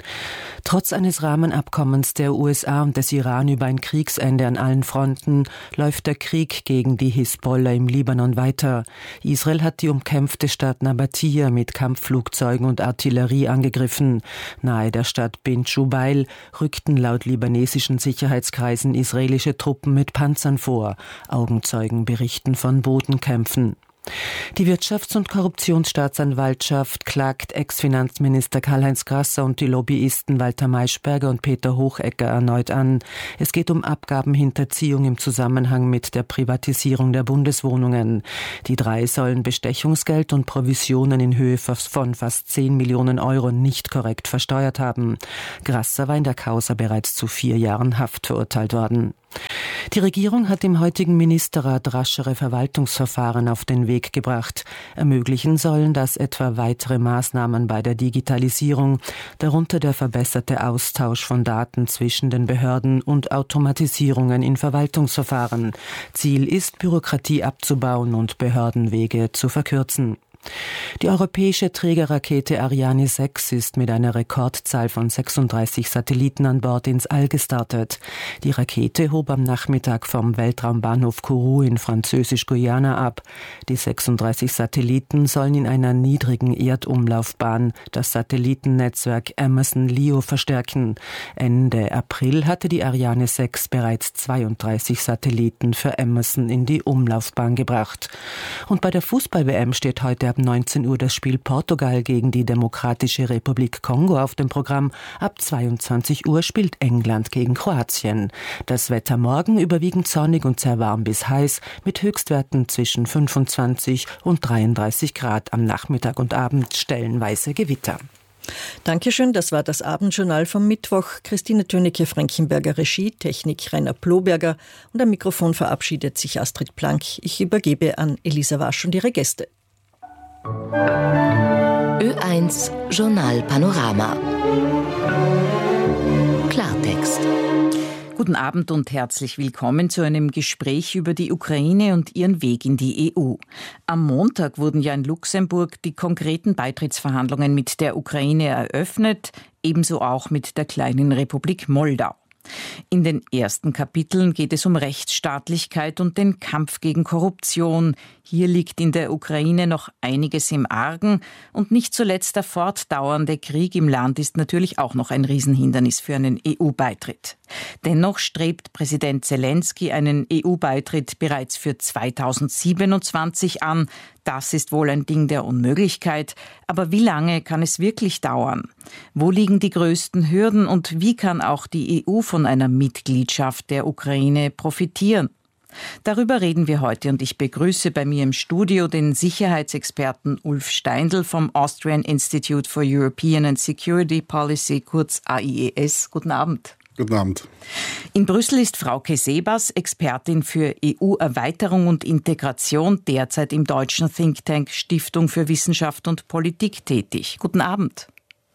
Trotz eines Rahmenabkommens der U S A und des Iran über ein Kriegsende an allen Fronten läuft der Krieg gegen die Hisbollah im Libanon weiter. Israel hat die umkämpfte Stadt Nabatia mit Kampfflugzeugen und Artillerie angegriffen. Nahe der Stadt Bin Jubail rückten laut libanesischen Sicherheitskreisen israelische Truppen mit Panzern vor. Augenzeugen berichten von Bodenkämpfen. Die Wirtschafts- und Korruptionsstaatsanwaltschaft klagt Ex-Finanzminister Karl-Heinz Grasser und die Lobbyisten Walter Maischberger und Peter Hochecker erneut an. Es geht um Abgabenhinterziehung im Zusammenhang mit der Privatisierung der Bundeswohnungen. Die drei sollen Bestechungsgeld und Provisionen in Höhe von fast zehn Millionen Euro nicht korrekt versteuert haben. Grasser war in der Causa bereits zu vier Jahren Haft verurteilt worden. Die Regierung hat im heutigen Ministerrat raschere Verwaltungsverfahren auf den Weg gebracht. Ermöglichen sollen das etwa weitere Maßnahmen bei der Digitalisierung, darunter der verbesserte Austausch von Daten zwischen den Behörden und Automatisierungen in Verwaltungsverfahren. Ziel ist, Bürokratie abzubauen und Behördenwege zu verkürzen. Die europäische Trägerrakete Ariane sechs ist mit einer Rekordzahl von sechsunddreißig Satelliten an Bord ins All gestartet. Die Rakete hob am Nachmittag vom Weltraumbahnhof Kourou in Französisch-Guyana ab. Die sechsunddreißig Satelliten sollen in einer niedrigen Erdumlaufbahn das Satellitennetzwerk Emerson-Leo verstärken. Ende April hatte die Ariane sechs bereits zweiunddreißig Satelliten für Emerson in die Umlaufbahn gebracht. Und bei der Fußball-W M steht heute ab neunzehn Uhr das Spiel Portugal gegen die Demokratische Republik Kongo auf dem Programm. Ab zweiundzwanzig Uhr spielt England gegen Kroatien. Das Wetter morgen überwiegend sonnig und sehr warm bis heiß mit Höchstwerten zwischen fünfundzwanzig und dreiunddreißig Grad. Am Nachmittag und Abend stellenweise Gewitter. Dankeschön, das war das Abendjournal vom Mittwoch. Christine Tönicke-Frankenberger Regie, Technik Rainer Ploberger und am Mikrofon verabschiedet sich Astrid Plank. Ich übergebe an Elisa Wasch und ihre Gäste. Ö eins Journal Panorama. Klartext. Guten Abend und herzlich willkommen zu einem Gespräch über die Ukraine und ihren Weg in die E U. Am Montag wurden ja in Luxemburg die konkreten Beitrittsverhandlungen mit der Ukraine eröffnet, ebenso auch mit der kleinen Republik Moldau. In den ersten Kapiteln geht es um Rechtsstaatlichkeit und den Kampf gegen Korruption. Hier liegt in der Ukraine noch einiges im Argen und nicht zuletzt der fortdauernde Krieg im Land ist natürlich auch noch ein Riesenhindernis für einen E U-Beitritt. Dennoch strebt Präsident Zelensky einen E U-Beitritt bereits für zweitausendsiebenundzwanzig an. Das ist wohl ein Ding der Unmöglichkeit. Aber wie lange kann es wirklich dauern? Wo liegen die größten Hürden und wie kann auch die E U von einer Mitgliedschaft der Ukraine profitieren? Darüber reden wir heute und ich begrüße bei mir im Studio den Sicherheitsexperten Ulf Steindl vom Austrian Institute for European and Security Policy, kurz A I E S. Guten Abend. Guten Abend. In Brüssel ist Frauke Sebas, Expertin für E U-Erweiterung und Integration, derzeit im deutschen Think Tank Stiftung für Wissenschaft und Politik tätig. Guten Abend.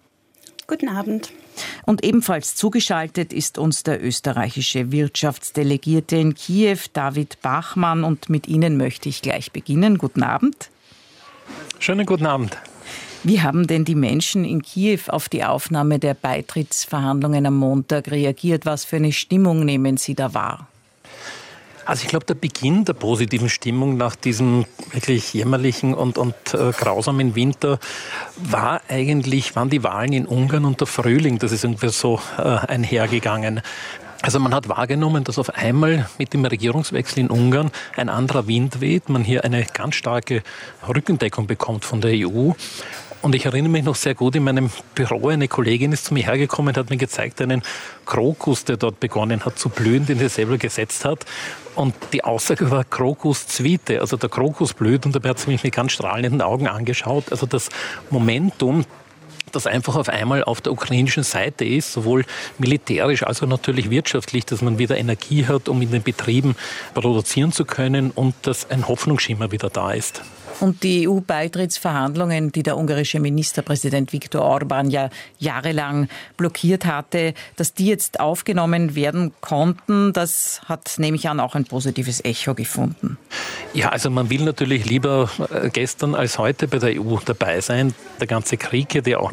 Guten Abend. Und ebenfalls zugeschaltet ist uns der österreichische Wirtschaftsdelegierte in Kiew, David Bachmann, und mit Ihnen möchte ich gleich beginnen. Guten Abend. Schönen guten Abend. Wie haben denn die Menschen in Kiew auf die Aufnahme der Beitrittsverhandlungen am Montag reagiert? Was für eine Stimmung nehmen Sie da wahr? Also ich glaube, der Beginn der positiven Stimmung nach diesem wirklich jämmerlichen und, und äh, grausamen Winter war eigentlich, waren die Wahlen in Ungarn und der Frühling. Das ist irgendwie so äh, einhergegangen. Also man hat wahrgenommen, dass auf einmal mit dem Regierungswechsel in Ungarn ein anderer Wind weht, man hier eine ganz starke Rückendeckung bekommt von der E U. Und ich erinnere mich noch sehr gut, in meinem Büro, eine Kollegin ist zu mir hergekommen und hat mir gezeigt, einen Krokus, der dort begonnen hat zu blühen, den sie selber gesetzt hat. Und die Aussage war Crocus Zwite, also der Krokus blüht, und dabei hat sie mich mit ganz strahlenden Augen angeschaut. Also das Momentum, das einfach auf einmal auf der ukrainischen Seite ist, sowohl militärisch als auch natürlich wirtschaftlich, dass man wieder Energie hat, um in den Betrieben produzieren zu können und dass ein Hoffnungsschimmer wieder da ist. Und die E U-Beitrittsverhandlungen, die der ungarische Ministerpräsident Viktor Orbán ja jahrelang blockiert hatte, dass die jetzt aufgenommen werden konnten, das hat, nehme ich an, auch ein positives Echo gefunden. Ja, also man will natürlich lieber gestern als heute bei der E U dabei sein. Der ganze Krieg hätte ja auch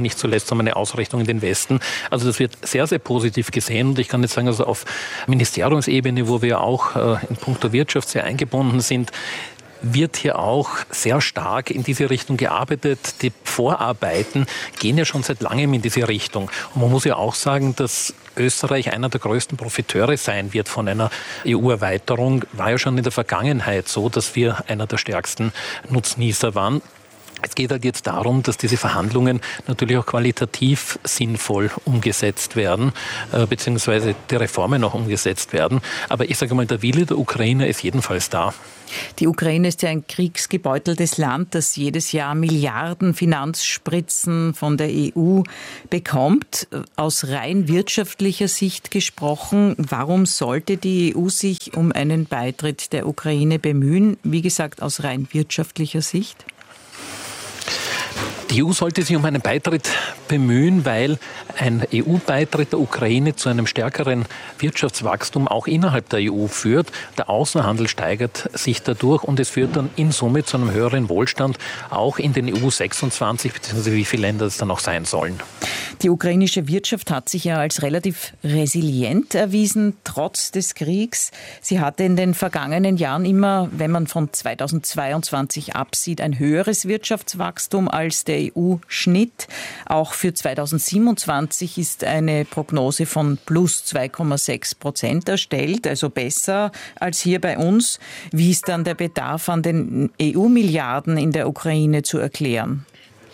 nicht zuletzt um eine Ausrichtung in den Westen. Also das wird sehr, sehr positiv gesehen. Und ich kann jetzt sagen, also auf Ministeriumsebene, wo wir auch äh, in puncto Wirtschaft sehr eingebunden sind, wird hier auch sehr stark in diese Richtung gearbeitet. Die Vorarbeiten gehen ja schon seit langem in diese Richtung. Und man muss ja auch sagen, dass Österreich einer der größten Profiteure sein wird von einer E U-Erweiterung. War ja schon in der Vergangenheit so, dass wir einer der stärksten Nutznießer waren. Es geht halt jetzt darum, dass diese Verhandlungen natürlich auch qualitativ sinnvoll umgesetzt werden, äh, beziehungsweise die Reformen auch umgesetzt werden. Aber ich sage mal, der Wille der Ukrainer ist jedenfalls da. Die Ukraine ist ja ein kriegsgebeuteltes Land, das jedes Jahr Milliarden Finanzspritzen von der E U bekommt. Aus rein wirtschaftlicher Sicht gesprochen, warum sollte die E U sich um einen Beitritt der Ukraine bemühen? Wie gesagt, aus rein wirtschaftlicher Sicht? Die E U sollte sich um einen Beitritt bemühen, weil ein E U-Beitritt der Ukraine zu einem stärkeren Wirtschaftswachstum auch innerhalb der E U führt. Der Außenhandel steigert sich dadurch und es führt dann in Summe zu einem höheren Wohlstand, auch in den E U sechsundzwanzig, beziehungsweise wie viele Länder es dann auch sein sollen. Die ukrainische Wirtschaft hat sich ja als relativ resilient erwiesen, trotz des Kriegs. Sie hatte in den vergangenen Jahren immer, wenn man von zweitausendzweiundzwanzig absieht, ein höheres Wirtschaftswachstum als der E U-Schnitt. Auch für zweitausendsiebenundzwanzig ist eine Prognose von plus zwei Komma sechs Prozent erstellt, also besser als hier bei uns. Wie ist dann der Bedarf an den E U-Milliarden in der Ukraine zu erklären?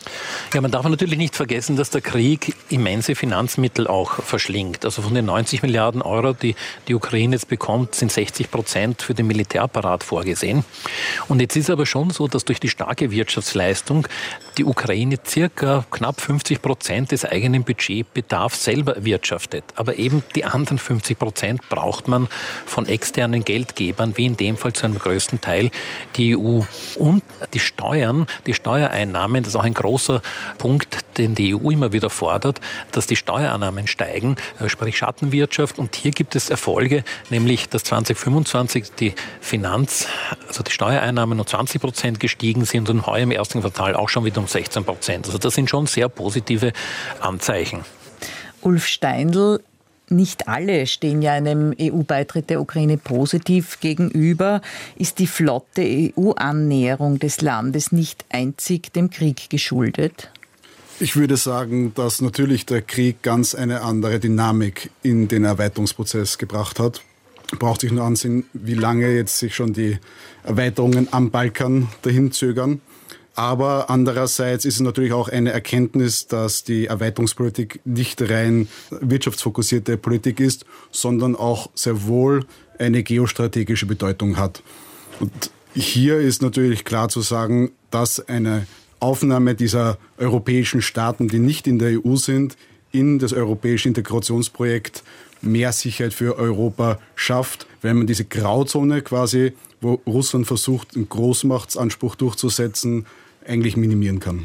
Ja, man darf natürlich nicht vergessen, dass der Krieg immense Finanzmittel auch verschlingt. Also von den neunzig Milliarden Euro, die die Ukraine jetzt bekommt, sind sechzig Prozent für den Militärapparat vorgesehen. Und jetzt ist aber schon so, dass durch die starke Wirtschaftsleistung die Ukraine circa knapp fünfzig Prozent des eigenen Budgetbedarfs selber erwirtschaftet. Aber eben die anderen fünfzig Prozent braucht man von externen Geldgebern, wie in dem Fall zu einem größten Teil die E U. Und die Steuern, die Steuereinnahmen, das ist auch ein großer Punkt, den die E U immer wieder fordert, dass die Steuereinnahmen steigen, sprich Schattenwirtschaft. Und hier gibt es Erfolge, nämlich dass zweitausendfünfundzwanzig die Finanz, also die Steuereinnahmen um zwanzig Prozent gestiegen sind und heuer im ersten Quartal auch schon wieder um sechzehn Prozent. Also das sind schon sehr positive Anzeichen. Ulf Steindl, nicht alle stehen ja einem E U-Beitritt der Ukraine positiv gegenüber. Ist die flotte E U-Annäherung des Landes nicht einzig dem Krieg geschuldet? Ich würde sagen, dass natürlich der Krieg ganz eine andere Dynamik in den Erweiterungsprozess gebracht hat. Braucht sich nur ansehen, wie lange jetzt sich schon die Erweiterungen am Balkan dahin zögern. Aber andererseits ist es natürlich auch eine Erkenntnis, dass die Erweiterungspolitik nicht rein wirtschaftsfokussierte Politik ist, sondern auch sehr wohl eine geostrategische Bedeutung hat. Und hier ist natürlich klar zu sagen, dass eine Aufnahme dieser europäischen Staaten, die nicht in der E U sind, in das europäische Integrationsprojekt mehr Sicherheit für Europa schafft, wenn man diese Grauzone quasi, wo Russland versucht, einen Großmachtsanspruch durchzusetzen, eigentlich minimieren kann.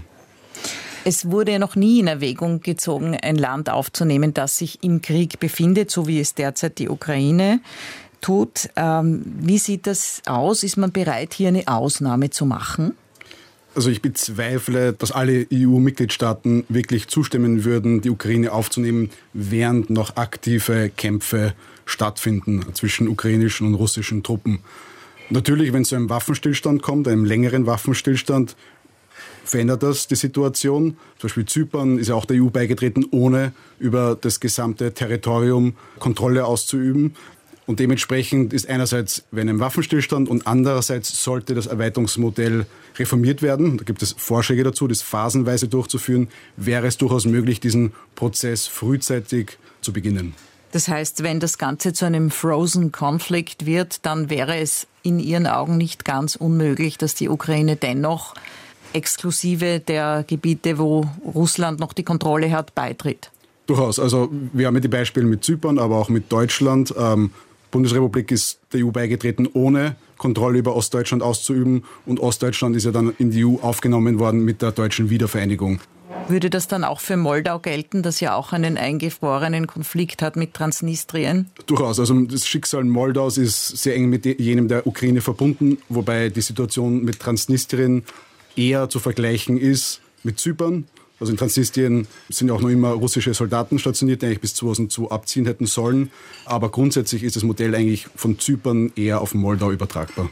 Es wurde ja noch nie in Erwägung gezogen, ein Land aufzunehmen, das sich im Krieg befindet, so wie es derzeit die Ukraine tut. Ähm, wie sieht das aus? Ist man bereit, hier eine Ausnahme zu machen? Also ich bezweifle, dass alle E U-Mitgliedstaaten wirklich zustimmen würden, die Ukraine aufzunehmen, während noch aktive Kämpfe stattfinden zwischen ukrainischen und russischen Truppen. Natürlich, wenn es zu einem Waffenstillstand kommt, einem längeren Waffenstillstand, verändert das die Situation. Zum Beispiel Zypern ist ja auch der E U beigetreten, ohne über das gesamte Territorium Kontrolle auszuüben. Und dementsprechend ist einerseits, wenn ein Waffenstillstand und andererseits sollte das Erweiterungsmodell reformiert werden. Da gibt es Vorschläge dazu, das phasenweise durchzuführen. Wäre es durchaus möglich, diesen Prozess frühzeitig zu beginnen. Das heißt, wenn das Ganze zu einem Frozen Conflict wird, dann wäre es in Ihren Augen nicht ganz unmöglich, dass die Ukraine dennoch exklusive der Gebiete, wo Russland noch die Kontrolle hat, beitritt. Durchaus. Also wir haben ja die Beispiele mit Zypern, aber auch mit Deutschland. Ähm, Bundesrepublik ist der E U beigetreten, ohne Kontrolle über Ostdeutschland auszuüben. Und Ostdeutschland ist ja dann in die E U aufgenommen worden mit der deutschen Wiedervereinigung. Würde das dann auch für Moldau gelten, das ja auch einen eingefrorenen Konflikt hat mit Transnistrien? Durchaus. Also das Schicksal Moldaus ist sehr eng mit jenem der Ukraine verbunden, wobei die Situation mit Transnistrien eher zu vergleichen ist mit Zypern. Also in Transnistrien sind ja auch noch immer russische Soldaten stationiert, die eigentlich bis zweitausendzwei abziehen hätten sollen. Aber grundsätzlich ist das Modell eigentlich von Zypern eher auf Moldau übertragbar.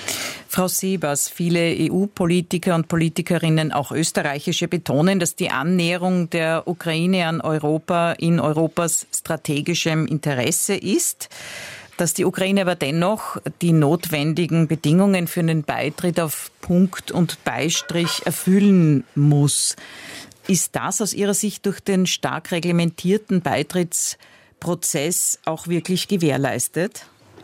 Frau Siebers, viele E U-Politiker und Politikerinnen, auch österreichische, betonen, dass die Annäherung der Ukraine an Europa in Europas strategischem Interesse ist, dass die Ukraine aber dennoch die notwendigen Bedingungen für einen Beitritt auf Punkt und Beistrich erfüllen muss. Ist das aus Ihrer Sicht durch den stark reglementierten Beitrittsprozess auch wirklich gewährleistet?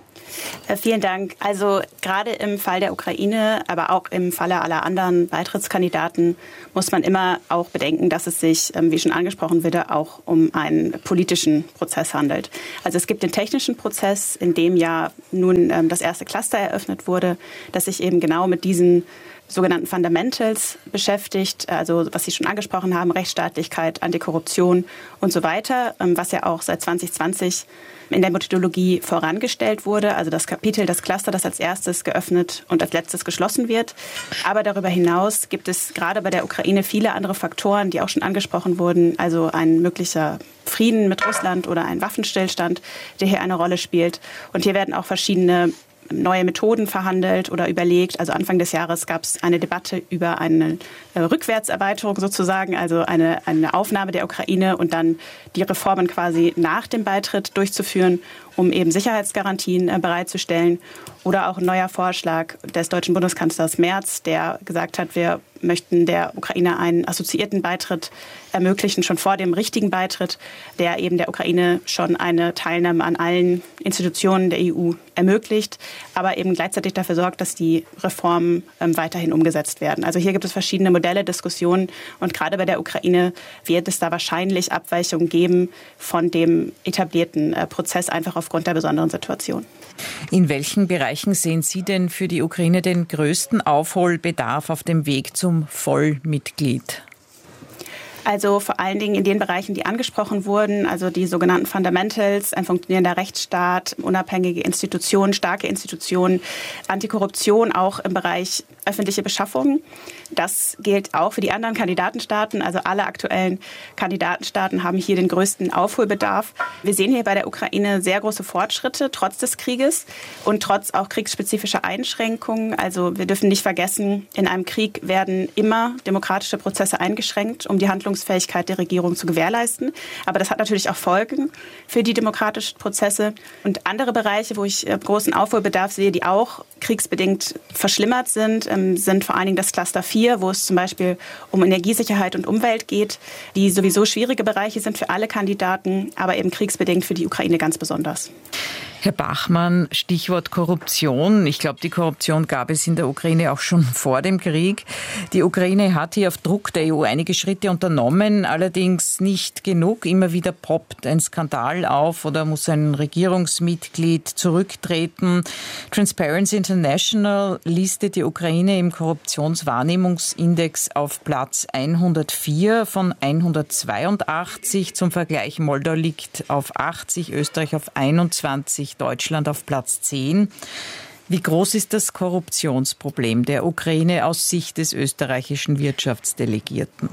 Vielen Dank. Also gerade im Fall der Ukraine, aber auch im Falle aller anderen Beitrittskandidaten muss man immer auch bedenken, dass es sich, wie schon angesprochen wurde, auch um einen politischen Prozess handelt. Also es gibt den technischen Prozess, in dem ja nun das erste Cluster eröffnet wurde, das sich eben genau mit diesen sogenannten Fundamentals beschäftigt, also was Sie schon angesprochen haben, Rechtsstaatlichkeit, Antikorruption und so weiter, was ja auch seit zwanzig zwanzig in der Methodologie vorangestellt wurde, also das Kapitel, das Cluster, das als erstes geöffnet und als letztes geschlossen wird. Aber darüber hinaus gibt es gerade bei der Ukraine viele andere Faktoren, die auch schon angesprochen wurden, also ein möglicher Frieden mit Russland oder ein Waffenstillstand, der hier eine Rolle spielt. Und hier werden auch verschiedene neue Methoden verhandelt oder überlegt. Also Anfang des Jahres gab es eine Debatte über eine äh, Rückwärtserweiterung sozusagen, also eine, eine Aufnahme der Ukraine und dann die Reformen quasi nach dem Beitritt durchzuführen, um eben Sicherheitsgarantien äh, bereitzustellen. Oder auch ein neuer Vorschlag des deutschen Bundeskanzlers Merz, der gesagt hat, wir möchten der Ukraine einen assoziierten Beitritt ermöglichen, schon vor dem richtigen Beitritt, der eben der Ukraine schon eine Teilnahme an allen Institutionen der E U ermöglicht, aber eben gleichzeitig dafür sorgt, dass die Reformen ähm, weiterhin umgesetzt werden. Also hier gibt es verschiedene Modelle, Diskussionen und gerade bei der Ukraine wird es da wahrscheinlich Abweichungen geben von dem etablierten äh, Prozess, einfach aufgrund der besonderen Situation. In welchen Bereichen sehen Sie denn für die Ukraine den größten Aufholbedarf auf dem Weg zum Vollmitglied? Also vor allen Dingen in den Bereichen, die angesprochen wurden, also die sogenannten Fundamentals, ein funktionierender Rechtsstaat, unabhängige Institutionen, starke Institutionen, Antikorruption auch im Bereich öffentliche Beschaffung. Das gilt auch für die anderen Kandidatenstaaten. Also alle aktuellen Kandidatenstaaten haben hier den größten Aufholbedarf. Wir sehen hier bei der Ukraine sehr große Fortschritte, trotz des Krieges und trotz auch kriegsspezifischer Einschränkungen. Also wir dürfen nicht vergessen, in einem Krieg werden immer demokratische Prozesse eingeschränkt, um die Handlungsfähigkeit der Regierung zu gewährleisten. Aber das hat natürlich auch Folgen für die demokratischen Prozesse. Und andere Bereiche, wo ich großen Aufholbedarf sehe, die auch kriegsbedingt verschlimmert sind, sind vor allen Dingen das Cluster vier, wo es zum Beispiel um Energiesicherheit und Umwelt geht, die sowieso schwierige Bereiche sind für alle Kandidaten, aber eben kriegsbedingt für die Ukraine ganz besonders. Herr Bachmann, Stichwort Korruption. Ich glaube, die Korruption gab es in der Ukraine auch schon vor dem Krieg. Die Ukraine hat hier auf Druck der E U einige Schritte unternommen, allerdings nicht genug. Immer wieder poppt ein Skandal auf oder muss ein Regierungsmitglied zurücktreten. Transparency International listet die Ukraine im Korruptionswahrnehmungsindex auf Platz hundertvier von hundertzweiundachtzig. Zum Vergleich, Moldau liegt auf achtzig, Österreich auf einundzwanzig. Deutschland auf Platz zehn. Wie groß ist das Korruptionsproblem der Ukraine aus Sicht des österreichischen Wirtschaftsdelegierten?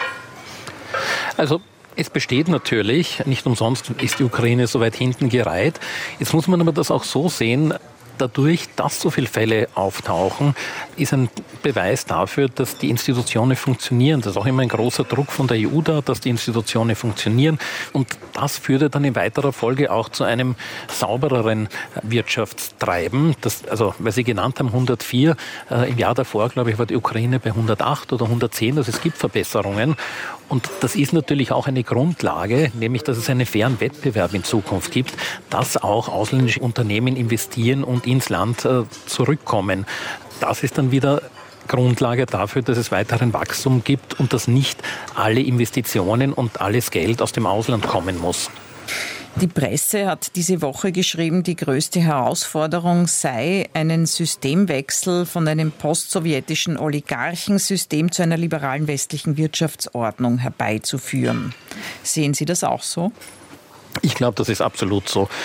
Also es besteht natürlich, nicht umsonst ist die Ukraine so weit hinten gereiht. Jetzt muss man aber das auch so sehen, dadurch, dass so viele Fälle auftauchen, ist ein Beweis dafür, dass die Institutionen funktionieren. Das ist auch immer ein großer Druck von der E U da, dass die Institutionen funktionieren. Und das führte dann in weiterer Folge auch zu einem saubereren Wirtschaftstreiben. Das, also, weil Sie genannt haben, hundertvier, äh, im Jahr davor, glaube ich, war die Ukraine bei hundertacht oder hundertzehn. Also es gibt Verbesserungen. Und das ist natürlich auch eine Grundlage, nämlich, dass es einen fairen Wettbewerb in Zukunft gibt, dass auch ausländische Unternehmen investieren und ins Land äh, zurückkommen. Das ist dann wieder Grundlage dafür, dass es weiteren Wachstum gibt und dass nicht alle Investitionen und alles Geld aus dem Ausland kommen muss. Die Presse hat diese Woche geschrieben, die größte Herausforderung sei, einen Systemwechsel von einem postsowjetischen Oligarchensystem zu einer liberalen westlichen Wirtschaftsordnung herbeizuführen. Sehen Sie das auch so? Ich glaube, das ist absolut so.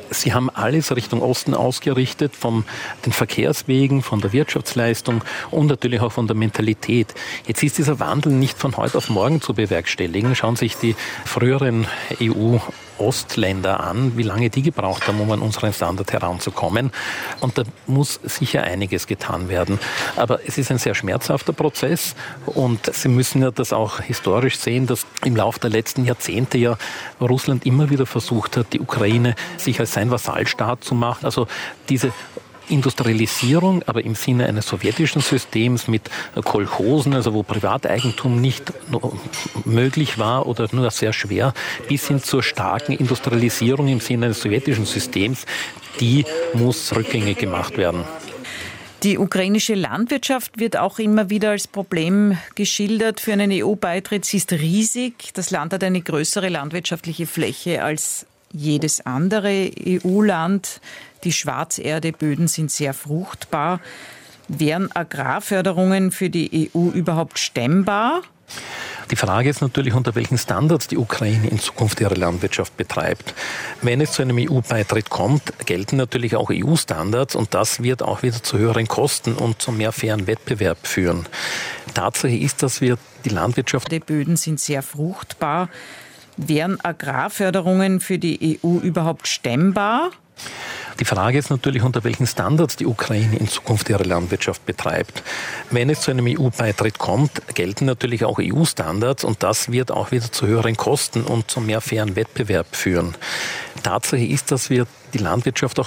Sie haben alles Richtung Osten ausgerichtet, von den Verkehrswegen, von der Wirtschaftsleistung und natürlich auch von der Mentalität. Jetzt ist dieser Wandel nicht von heute auf morgen zu bewerkstelligen. Schauen Sie sich die früheren E U-Ostländer an, wie lange die gebraucht haben, um an unseren Standard heranzukommen. Und da muss sicher einiges getan werden. Aber es ist ein sehr schmerzhafter Prozess und Sie müssen ja das auch historisch sehen, dass im Laufe der letzten Jahrzehnte ja Russland immer wieder versucht hat, die Ukraine sich als sein Vasallstaat zu machen. Also diese Industrialisierung, aber im Sinne eines sowjetischen Systems mit Kolchosen, also wo Privateigentum nicht möglich war oder nur sehr schwer, bis hin zur starken Industrialisierung im Sinne eines sowjetischen Systems, die muss rückgängig gemacht werden. Die ukrainische Landwirtschaft wird auch immer wieder als Problem geschildert für einen E U-Beitritt. Sie ist riesig. Das Land hat eine größere landwirtschaftliche Fläche als jedes andere E U-Land. Die Schwarzerdeböden sind sehr fruchtbar. Wären Agrarförderungen für die E U überhaupt stemmbar? Die Frage ist natürlich, unter welchen Standards die Ukraine in Zukunft ihre Landwirtschaft betreibt. Wenn es zu einem E U-Beitritt kommt, gelten natürlich auch E U-Standards und das wird auch wieder zu höheren Kosten und zu mehr fairen Wettbewerb führen. Tatsache ist, dass wir die Landwirtschaft... Die Böden sind sehr fruchtbar. Wären Agrarförderungen für die E U überhaupt stemmbar? Die Frage ist natürlich, unter welchen Standards die Ukraine in Zukunft ihre Landwirtschaft betreibt. Wenn es zu einem E U-Beitritt kommt, gelten natürlich auch E U-Standards und das wird auch wieder zu höheren Kosten und zu mehr fairen Wettbewerb führen. Tatsache ist, dass wir die Landwirtschaft auch